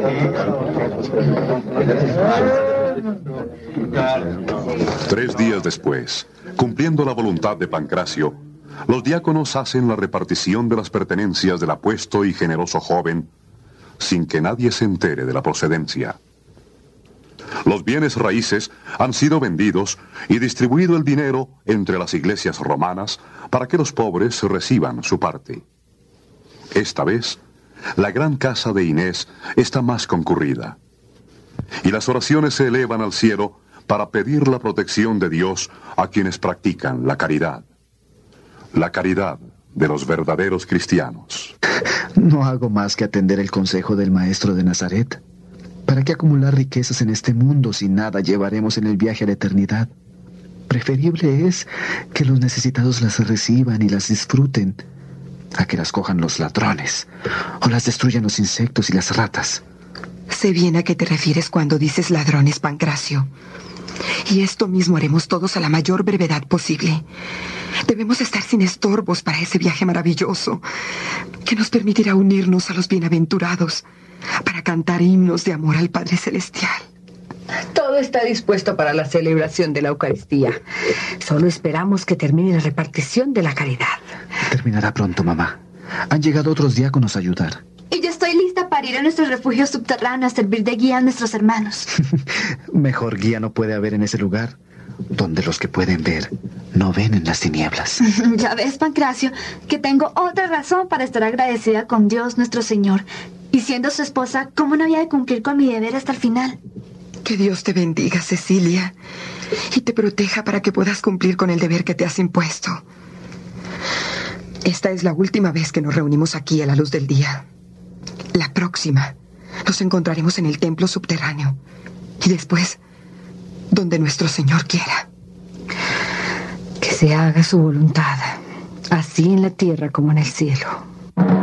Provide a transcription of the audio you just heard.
Tres días después, cumpliendo la voluntad de Pancracio, los diáconos hacen la repartición de las pertenencias del apuesto y generoso joven sin que nadie se entere de la procedencia. Los bienes raíces han sido vendidos y distribuido el dinero entre las iglesias romanas para que los pobres reciban su parte. Esta vez, la gran casa de Inés está más concurrida, y las oraciones se elevan al cielo para pedir la protección de Dios a quienes practican la caridad de los verdaderos cristianos. No hago más que atender el consejo del Maestro de Nazaret. ¿Para qué acumular riquezas en este mundo si nada llevaremos en el viaje a la eternidad? Preferible es que los necesitados las reciban y las disfruten, a que las cojan los ladrones o las destruyan los insectos y las ratas. Sé bien a qué te refieres cuando dices ladrones, Pancracio. Y esto mismo haremos todos a la mayor brevedad posible. Debemos estar sin estorbos para ese viaje maravilloso que nos permitirá unirnos a los bienaventurados para cantar himnos de amor al Padre Celestial. Todo está dispuesto para la celebración de la Eucaristía. Solo esperamos que termine la repartición de la caridad. Terminará pronto, mamá. Han llegado otros diáconos a ayudar. Y yo estoy lista para ir a nuestro refugio subterráneo a servir de guía a nuestros hermanos. Mejor guía no puede haber en ese lugar, donde los que pueden ver no ven en las tinieblas. Ya ves, Pancracio, que tengo otra razón para estar agradecida con Dios nuestro Señor. Y siendo su esposa, ¿cómo no había de cumplir con mi deber hasta el final? Que Dios te bendiga, Cecilia, y te proteja para que puedas cumplir con el deber que te has impuesto. Esta es la última vez que nos reunimos aquí a la luz del día. La próxima nos encontraremos en el templo subterráneo y después donde nuestro Señor quiera. Que se haga su voluntad, así en la tierra como en el cielo.